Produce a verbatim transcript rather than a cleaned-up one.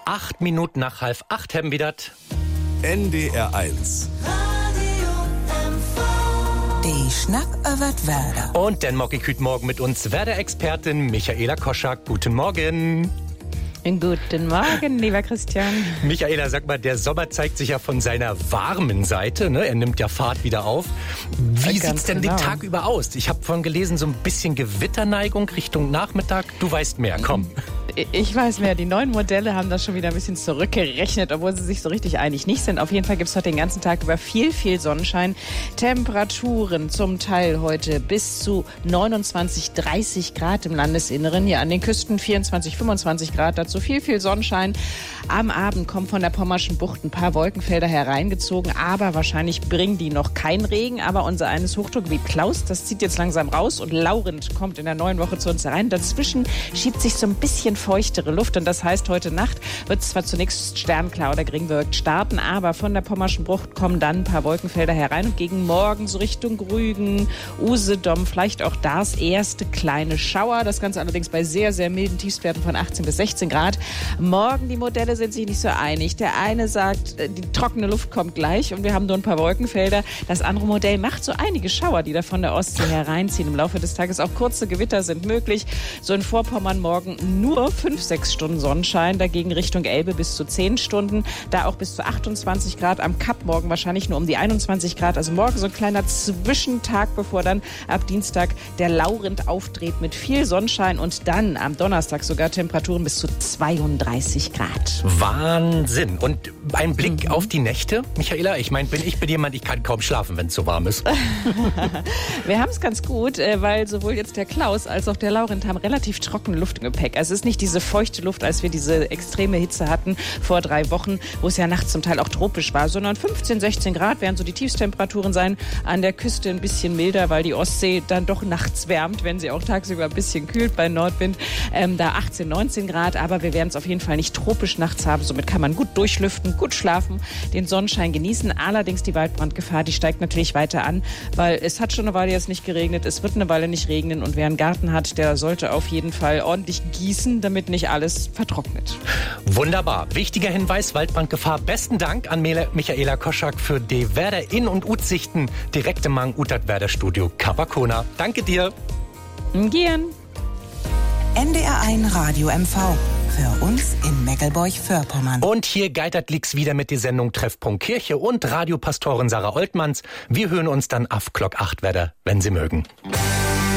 acht Minuten nach halb acht haben wir das. N D R eins. Die Schnack über Werder. Und dann mag ich heute Morgen mit uns Werder-Expertin Michaela Koschak. Guten Morgen. Guten Morgen, lieber Christian. Michaela, sag mal, der Sommer zeigt sich ja von seiner warmen Seite, ne? Er nimmt ja Fahrt wieder auf. Wie Ja, sieht's denn genau. den Tag über aus? Ich habe vorhin gelesen, so ein bisschen Gewitterneigung Richtung Nachmittag. Du weißt mehr, komm. Ich weiß mehr, die neuen Modelle haben das schon wieder ein bisschen zurückgerechnet, obwohl sie sich so richtig einig nicht sind. Auf jeden Fall gibt es heute den ganzen Tag über viel, viel Sonnenschein. Temperaturen zum Teil heute bis zu neunundzwanzig, dreißig Grad im Landesinneren. Hier an den Küsten vierundzwanzig, fünfundzwanzig Grad. Dazu viel, viel Sonnenschein. Am Abend kommen von der Pommerschen Bucht ein paar Wolkenfelder hereingezogen, aber wahrscheinlich bringen die noch keinen Regen. Aber unser eines Hochdruckgebiet Klaus, das zieht jetzt langsam raus und Laurent kommt in der neuen Woche zu uns herein. Dazwischen schiebt sich so ein bisschen feuchtere Luft und das heißt, heute Nacht wird es zwar zunächst sternklar oder geringwölkt starten, aber von der Pommerschen Bucht kommen dann ein paar Wolkenfelder herein und gegen Morgen so Richtung Rügen, Usedom, vielleicht auch das erste kleine Schauer. Das Ganze allerdings bei sehr, sehr milden Tiefstwerten von achtzehn bis sechzehn Grad. Morgen, die Modelle sind sich nicht so einig. Der eine sagt, die trockene Luft kommt gleich und wir haben nur ein paar Wolkenfelder. Das andere Modell macht so einige Schauer, die da von der Ostsee hereinziehen. Im Laufe des Tages auch kurze Gewitter sind möglich. So in Vorpommern morgen nur fünf, sechs Stunden Sonnenschein, dagegen Richtung Elbe bis zu zehn Stunden, da auch bis zu achtundzwanzig Grad, am Kap morgen wahrscheinlich nur um die einundzwanzig Grad, also morgen so ein kleiner Zwischentag, bevor dann ab Dienstag der Laurent auftritt mit viel Sonnenschein und dann am Donnerstag sogar Temperaturen bis zu zweiunddreißig Grad. Wahnsinn. Und ein Blick mhm. auf die Nächte, Michaela? Ich meine, bin ich bin jemand, ich kann kaum schlafen, wenn es so warm ist. Wir haben es ganz gut, weil sowohl jetzt der Klaus als auch der Laurent haben relativ trockene Luft im Gepäck. Also es ist nicht diese feuchte Luft, als wir diese extreme Hitze hatten vor drei Wochen, wo es ja nachts zum Teil auch tropisch war, sondern fünfzehn, sechzehn Grad werden so die Tiefstemperaturen sein. An der Küste ein bisschen milder, weil die Ostsee dann doch nachts wärmt, wenn sie auch tagsüber ein bisschen kühlt bei Nordwind. Ähm, da achtzehn, neunzehn Grad, aber wir werden es auf jeden Fall nicht tropisch nachts haben. Somit kann man gut durchlüften, gut schlafen, den Sonnenschein genießen. Allerdings die Waldbrandgefahr, die steigt natürlich weiter an, weil es hat schon eine Weile jetzt nicht geregnet, es wird eine Weile nicht regnen und wer einen Garten hat, der sollte auf jeden Fall ordentlich gießen, damit nicht alles vertrocknet. Wunderbar. Wichtiger Hinweis, Waldbrandgefahr. Besten Dank an Michaela Koschak für die Werder In- und Utsichten direkt im Mang Utat Werder Studio Kapakona. Danke dir. Gern. N D R eins Radio M V. Für uns in Meckelburg-Vorpommern. Und hier geitert liegt's wieder mit der Sendung Treffpunkt Kirche und Radiopastorin Sarah Oltmanns. Wir hören uns dann auf Glock acht Werder, wenn Sie mögen.